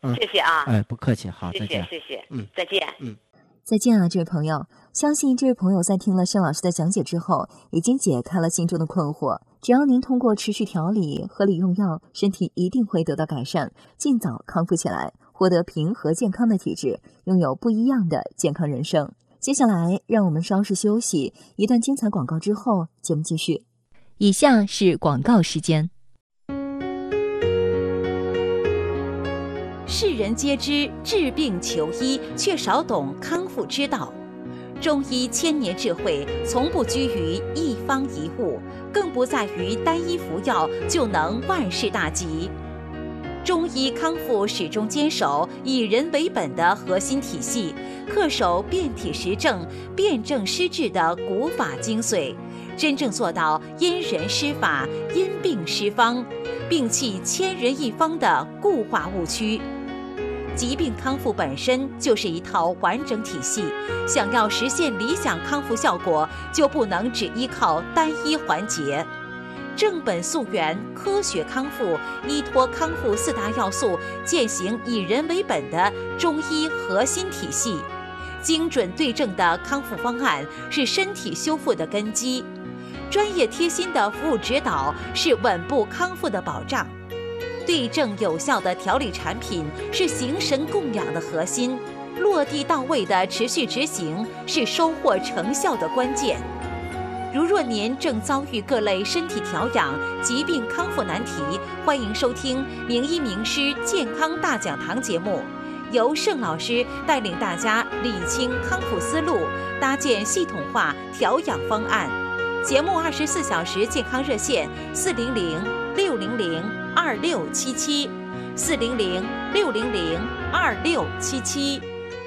嗯， 谢谢啊。 哎，不客气，好， 谢再见。 谢谢谢， 嗯， 再见。 嗯。 再见啊，这位朋友！相信这位朋友在听了申老师的讲解之后，已经解开了心中的困惑。只要您通过持续调理、合理用药，身体一定会得到改善，尽早康复起来，获得平和健康的体质，拥有不一样的健康人生。接下来，让我们稍事休息，一段精彩广告之后，节目继续。以下是广告时间。 世人皆知治病求医，却少懂康复之道。中医千年智慧，从不拘于一方一物，更不在于单一服药就能万事大吉。中医康复始终坚守以人为本的核心体系，恪守辨体实证、辨证施治的古法精髓，真正做到因人施法、因病施方，摒弃千人一方的固化误区。疾病康复本身就是一套完整体系，想要实现理想康复效果，就不能只依靠单一环节。正本溯源，科学康复，依托康复四大要素，践行以人为本的中医核心体系。精准对症的康复方案是身体修复的根基，专业贴心的服务指导是稳步康复的保障。对症有效的调理产品是形神供养的核心，落地到位的持续执行是收获成效的关键。如若您正遭遇各类身体调养、疾病康复难题，欢迎收听《名医名师健康大讲堂》节目，由盛老师带领大家理清康复思路，搭建系统化调养方案。节目二十四小时健康热线：四零零六零零二六七七，四零零六零零二六七七。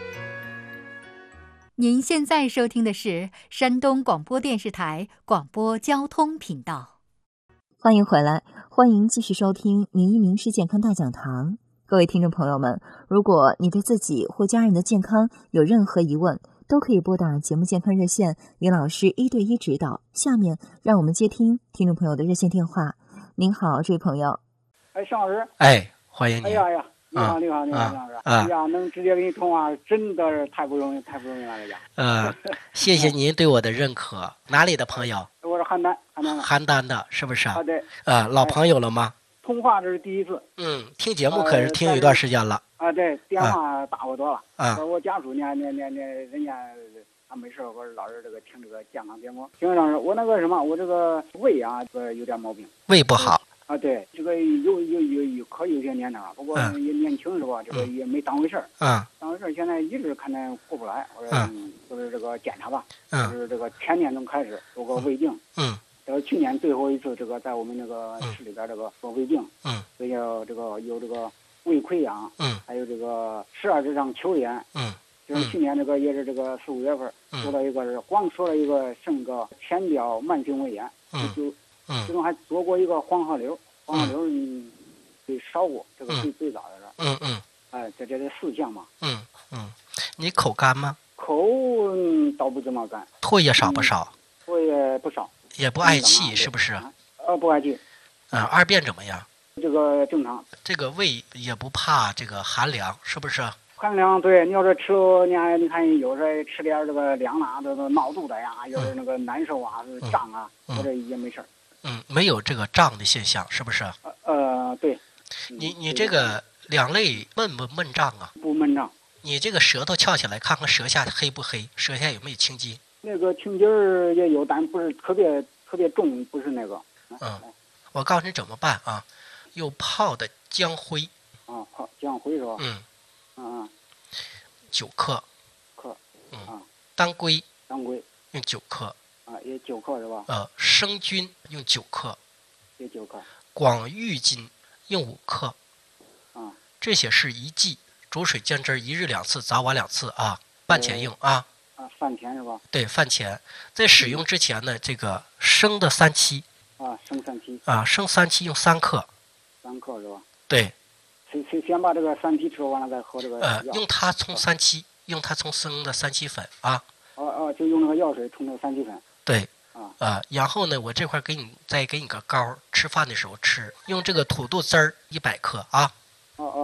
您现在收听的是山东广播电视台广播交通频道。 欢迎回来，欢迎继续收听《名医名师健康大讲堂》。各位听众朋友们，如果你对自己或家人的健康有任何疑问，都可以拨打节目健康热线，李老师一对一指导。下面让我们接听听众朋友的热线电话。您好，这位朋友。 哎，尚老师。 哎，欢迎你。 哎呀呀，你好，你好，你好， 啊尚老师。 啊哎呀，能直接跟你通话，真的是太不容易，太不容易了，这家。 呃，谢谢您对我的认可。哪里的朋友？ 我是邯郸，邯郸的。 邯郸的，是不是？ 啊，对。 呃，老朋友了吗？ 通话这是第一次。 嗯，听节目可是听有一段时间了。 啊，对，电话打过多了。 啊。 我家属呢，那那那人家。他没事，我说老是这个听这个健康节目。听上师，我那个什么，我这个胃啊，这个有点毛病。 胃不好啊？对，这个有有有有可有些年头了，不过也年轻是吧？这个也没当回事儿。 嗯。 当回事儿，现在一直看着过不来。我说嗯，就是这个检查吧。 嗯。 就是这个前年能开始做个胃镜。 嗯。 这个去年最后一次，这个在我们那个市里边这个做胃镜。 嗯。 所以要这个有这个胃溃疡。 嗯。 还有这个十二指肠球炎。 嗯。 就是去年这个也是这个四五月份，说了一个是光说了一个剩个前表慢性胃炎，就其中还做过一个黄鹤瘤，黄鹤瘤嗯给烧过，这个最最早的是， 嗯嗯， 哎，这这这四项嘛， 嗯嗯，你口干吗？ 口倒不怎么干， 唾液少不少？ 唾液不少， 也不爱气是不是？ 呃，不爱气。 嗯，二便怎么样？ 这个正常。 这个胃也不怕这个寒凉，是不是？ 寒凉，对，你要是吃，你看，你看，有时候吃点这个凉啊，这个闹肚子呀，有时那个难受啊， 嗯、 胀啊，或者也没事儿。 嗯，没有这个胀的现象，是不是？ 呃呃，对。 你你这个两肋闷不闷胀啊？ 不闷胀。 你这个舌头翘起来，看看舌下黑不黑？舌下有没有青筋？ 那个青筋儿也有，但不是特别特别重，不是那个。 嗯，我告诉你怎么办啊？用泡的姜灰。 啊，泡姜灰是吧？ 嗯。 嗯嗯， 九克， 克， 嗯啊， 当归， 当归用九克， 啊，也九克是吧？ 呃，生菌用九克， 也九克， 广郁金用五克， 啊， 这些是一剂，煮水煎汁，一日两次，早晚两次啊，饭前用啊。 啊，饭前是吧？ 对，饭前，在使用之前呢，这个生的三七， 啊，生三七， 啊，生三七用三克， 三克是吧？ 对。 先先先把这个三七吃完了，再喝这个呃，用它冲三七，用它冲生的三七粉啊。 哦哦，就用那个药水冲那个三七粉。 对。 啊。 呃，然后呢，我这块给你再给你个膏，吃饭的时候吃，用这个土豆汁儿一百克啊。 哦哦。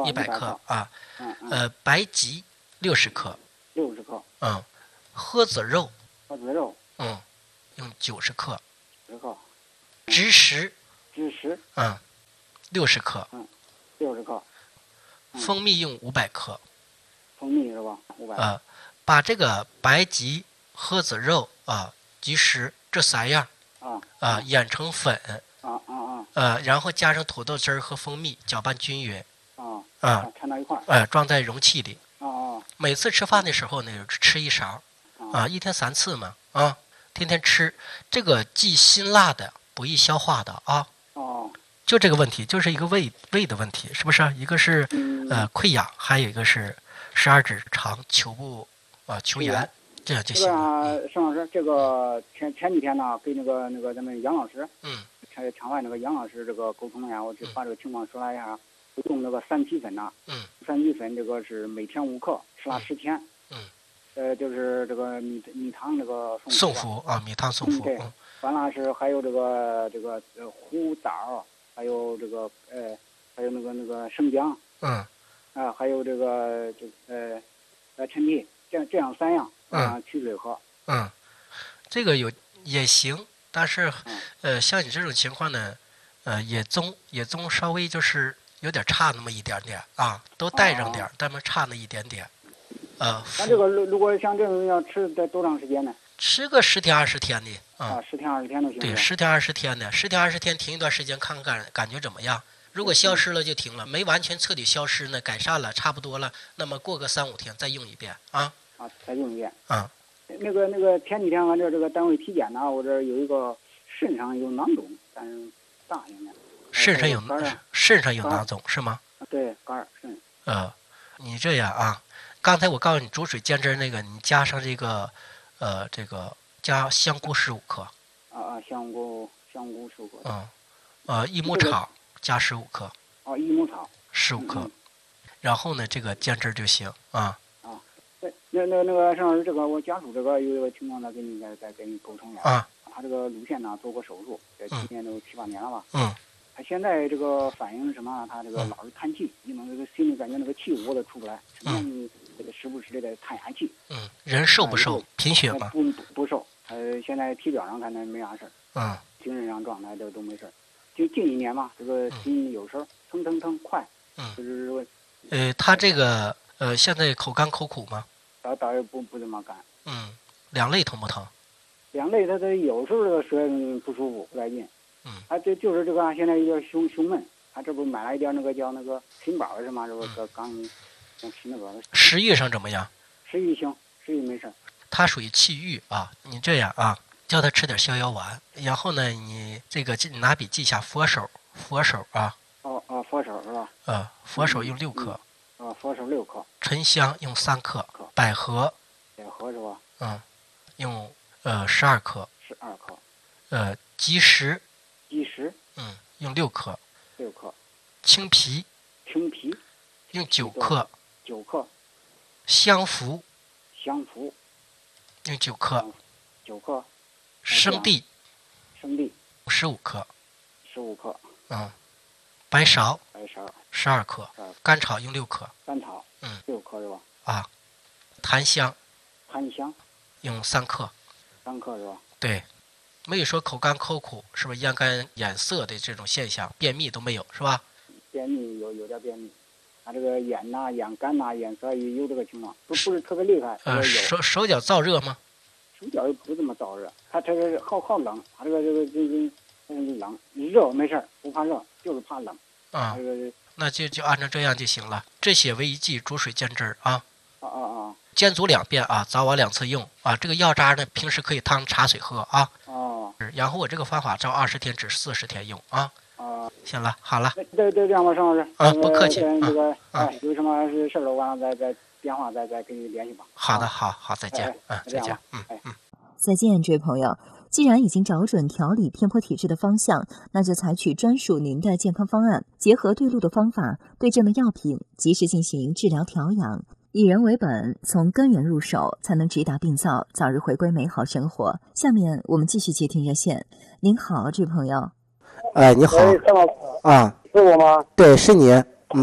一百克啊。 嗯嗯。 呃，白及六十克。 六十克。 嗯。诃子肉。 诃子肉。 嗯，用九十克。 十克。 枳实。 枳实。 嗯，六十克。 嗯，六十克。 蜂蜜用五百克。 蜂蜜是吧？五百。 呃，把这个白及、诃子肉啊、枳实这三样啊啊研成粉。 啊啊啊。 呃，然后加上土豆汁儿和蜂蜜，搅拌均匀。 啊。 啊。 掺到一块儿。 呃，装在容器里。 啊啊。 每次吃饭的时候呢，吃一勺。啊，一天三次嘛。啊，天天吃。这个忌辛辣的，不易消化的啊。 哦。 就这个问题，就是一个胃胃的问题，是不是？一个是、嗯、呃溃疡，还有一个是十二指肠球部啊、呃、球炎，这样就行了。 这个沈老师，这个前前几天呢，跟那个那个咱们杨老师， 嗯， 场场外那个杨老师这个沟通呀，我就把这个情况说了一下，就用那个三七粉呐， 嗯， 三七粉这个是每天五克，吃了十天， 嗯， 呃，就是这个米米汤这个送服啊，米汤送服， 对，完了是还有这个这个呃胡枣。还有这个呃，还有那个那个生姜， 嗯， 啊，还有这个这呃呃陈皮，这样这样三样， 嗯， 去水喝， 嗯，这个有也行，但是、 嗯、 呃，像你这种情况呢，呃，野棕野棕稍微就是有点差那么一点点啊，都带上点，但是差那一点点，呃。 那这个如如果像这种要吃得多长时间呢？ 吃个十天二十天的啊，十天二十天都行。 对，十天二十天的，十天二十天停一段时间看看感觉怎么样。如果消失了就停了，没完全彻底消失呢，改善了差不多了，那么过个三五天再用一遍啊。 啊，再用一遍。 啊。 那个那个前几天俺这这个单位体检呢，我这有一个肾上有囊肿，但是大一点。 肾上有肾上有囊肿是吗？ 对，肝儿肾。 呃，你这样啊，刚才我告诉你煮水煎汁那个，你加上这个。呃，这个加香菇十五克。 啊啊，香菇香菇十五克。 嗯，呃，益母草加十五克。 哦，益母草十五克、嗯，然后呢，这个煎汁就行啊。 啊，那那那那个沈老师，这个我家属这个有一个情况呢，跟你再再跟你沟通一下。 啊。 他这个乳腺呢做过手术，这今年都七八年了吧。 嗯。 他现在这个反应是什么？他这个老是叹气，因为这个心里感觉那个气窝都出不来，什么你这个时不时的得叹下气。 嗯，人瘦不瘦？贫血吗？ 不不不瘦，呃，现在体表上看那没啥事儿。 嗯。 精神上状态都都没事儿。就近一年嘛，这个心有时候腾腾腾快。 嗯。 就是说。 呃，他这个呃，现在口干口苦吗？ 倒倒也不不怎么干。 嗯，两肋疼不疼？ 两肋他他有时候这个舌不舒服不来劲。 嗯， 他这就是这个现在有点胸胸闷，他这不买了一点那个叫那个心宝是吗？这不刚刚刚吃那个。 食欲上怎么样？ 食欲行，食欲没事。 他属于气郁啊，你这样啊，叫他吃点逍遥丸，然后呢，你这个你拿笔记一下佛手，佛手啊。 哦哦，佛手是吧？ 呃，佛手用六克。 啊、嗯哦，佛手六克。 沉香用三克，百合。 百合是吧？ 嗯，用呃十二克。 十二克。 呃，吉实。 吉实， 嗯，用六克， 六克， 青皮， 青皮， 用九克， 九克， 香附， 香附， 用九克， 九克， 生地， 生地， 十五克， 十五克， 嗯，白芍， 白芍， 十二克，甘草用六克， 甘草， 嗯， 六克是吧？ 啊，檀香， 檀香， 用三克， 三克是吧？ 对。没有说口干口苦，是不是咽干眼涩的这种现象？便秘都没有，是吧？ 便秘有有点便秘，他这个眼呐、眼干呐、眼涩也有这个情况，不不是特别厉害。 呃，手手脚燥热吗？ 手脚也不怎么燥热，他这个好好冷，他这个这个这个嗯冷热没事不怕热，就是怕冷。 啊、 这个那就就按照这样就行了。这血为一剂，煮水煎汁儿啊。 啊啊啊！ 煎煮两遍啊，早晚两次用啊。这个药渣呢，平时可以当茶水喝啊。 哦。 然后我这个方法照二十天至四十天用啊。 啊。 行了，好了。 对对，这样吧，沈老师。 啊，不客气。 这个啊， 有什么事儿了，完了再再电话再再跟你联系吧。 好的，好好，再见。 嗯， 再见。嗯嗯。 再见，这位朋友。既然已经找准调理偏颇体质的方向，那就采取专属您的健康方案，结合对路的方法，对症的药品，及时进行治疗调养，以人为本，从根源入手，才能直达病灶，早日回归美好生活。下面我们继续接听热线。您好，这位朋友。 哎，你好。 哎，郑老师啊， 是我吗？ 对，是你。嗯。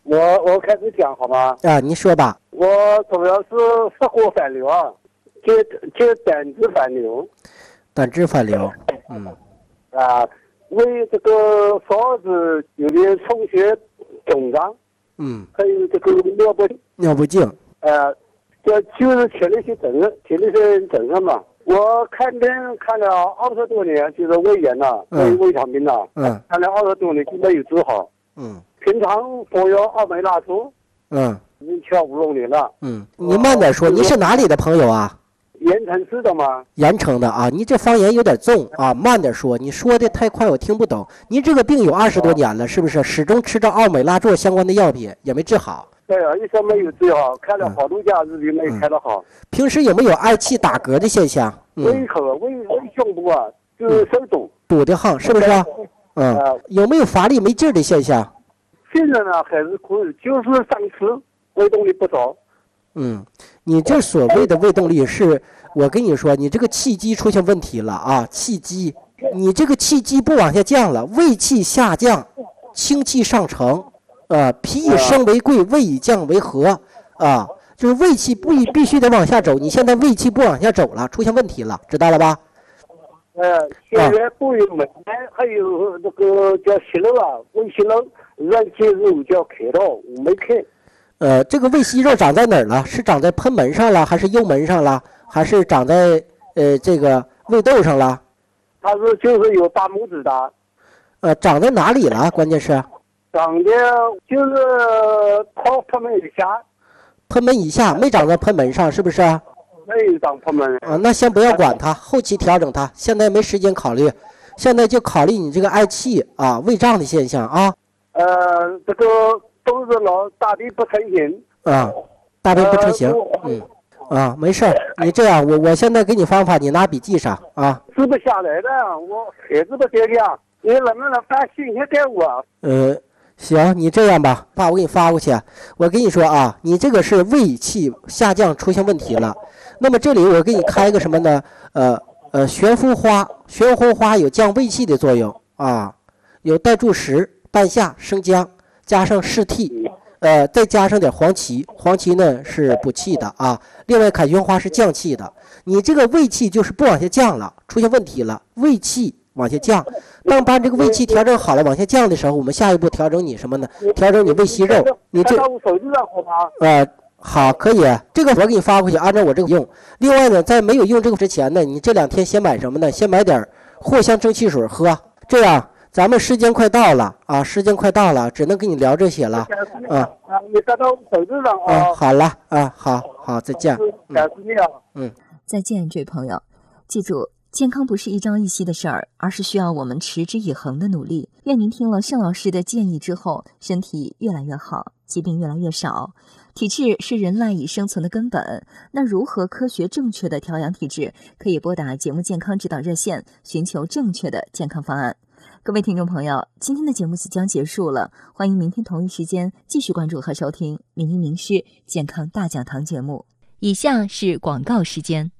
我我开始讲好吗？ 啊，您说吧。 我主要是湿火反流啊，就就胆汁反流。 胆汁反流，嗯。 啊，为这个嫂子有点充血肿胀， 嗯， 还有这个尿不尿不尽， 呃，这就是前列腺症，前列腺症上嘛。我看病看了二十多年，就是胃炎了，胃胃肠病了， 嗯， 看了二十多年就没有治好， 嗯， 平常服药二美拉珠， 嗯， 已经跳五六年了， 嗯，您慢点说，您是哪里的朋友啊？ 盐城市的吗？ 盐城的啊，你这方言有点重啊，慢点说，你说的太快我听不懂。您这个病有二十多年了，是不是？始终吃着奥美拉唑相关的药品，也没治好。 对啊，一直没有治好，看了好多家日病没开得好。 平时有没有嗳气打嗝的现象？ 嗯、胃口、胃胃胸部啊，就是手堵， 堵得慌，是不是？嗯、呃，有没有乏力没劲儿的现象？ 现在呢还是可以，就是上次胃动力不足。 嗯，你这所谓的胃动力是，我跟你说，你这个气机出现问题了啊，气机，你这个气机不往下降了，胃气下降，清气上承，呃，脾以升为贵，胃以降为和，啊，就是胃气不必须得往下走，你现在胃气不往下走了，出现问题了，知道了吧？ 呃，现在不有门还还有那个叫息肉啊，胃息肉，软肌肉叫开刀，我没开。 呃，这个胃息肉长在哪儿了？是长在贲门上了，还是幽门上了，还是长在呃这个胃窦上了？ 它是就是有大拇指大。 呃，长在哪里了？关键是长在就是靠贲门以下。 贲门以下没长在贲门上，是不是？ 没有长贲门。 啊，那先不要管它，后期调整它。现在没时间考虑，现在就考虑你这个嗳气啊、胃胀的现象啊。 呃，这个。都是老大便不成形啊，大便不成形，嗯，啊，没事儿，你这样，我我现在给你方法，你拿笔记上啊。 吃不下来的，我孩子不这样，你能不能发信息给我？ 呃，行，你这样吧，爸，我给你发过去。我跟你说啊，你这个是胃气下降出现问题了。那么这里我给你开一个什么呢？呃呃，悬浮花，悬浮花有降胃气的作用啊，有带柱石、半夏、生姜。加上柿替，呃，再加上点黄芪，黄芪呢是补气的啊。另外，凯旋花是降气的。你这个胃气就是不往下降了，出现问题了，胃气往下降。当把这个胃气调整好了，往下降的时候，我们下一步调整你什么呢？调整你胃息肉。你这呃好，可以，这个我给你发过去，按照我这个用。另外呢，在没有用这个之前呢，你这两天先买什么呢？先买点藿香正气水喝，这样。咱们时间快到了啊，时间快到了，只能跟你聊这些了啊。 啊，你打到手机上啊。 啊，好了啊，好好，再见。 感谢你啊。 嗯， 再见，这位朋友。记住，健康不是一朝一夕的事儿，而是需要我们持之以恒的努力。愿您听了盛老师的建议之后，身体越来越好，疾病越来越少。体质是人赖以生存的根本，那如何科学正确的调养体质？可以拨打节目健康指导热线，寻求正确的健康方案。各位听众朋友，今天的节目即将结束了，欢迎明天同一时间继续关注和收听《名医名师健康大讲堂》节目。 以下是广告时间。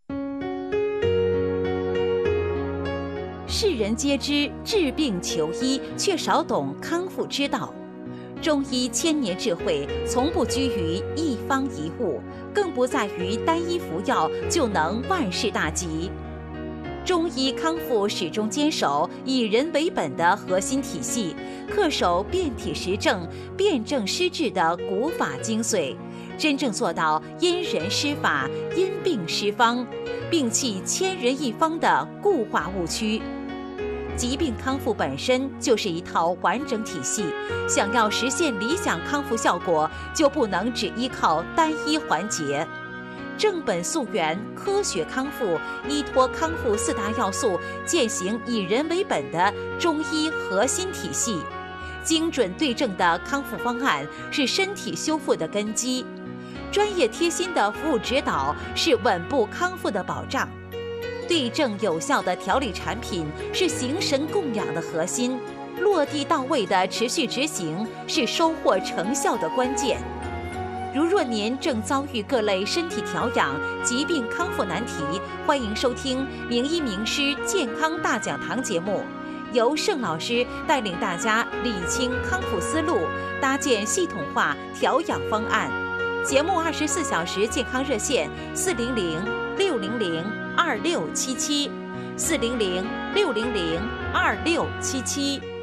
世人皆知治病求医，却少懂康复之道。中医千年智慧，从不拘于一方一物，更不在于单一服药就能万事大吉。中医康复始终坚守以人为本的核心体系，恪守辨体实证、辨证施治的古法精髓，真正做到因人施法、因病施方，摒弃千人一方的固化误区。疾病康复本身就是一套完整体系，想要实现理想康复效果，就不能只依靠单一环节。正本溯源，科学康复，依托康复四大要素，践行以人为本的中医核心体系。精准对症的康复方案是身体修复的根基，专业贴心的服务指导是稳步康复的保障。对症有效的调理产品是形神供养的核心，落地到位的持续执行是收获成效的关键。如若您正遭遇各类身体调养、疾病康复难题，欢迎收听名医名师健康大讲堂节目， 由盛老师带领大家理清康复思路，搭建系统化调养方案。节目二十四小时健康热线：四零零六零零二六七七，四零零六零零二六七七。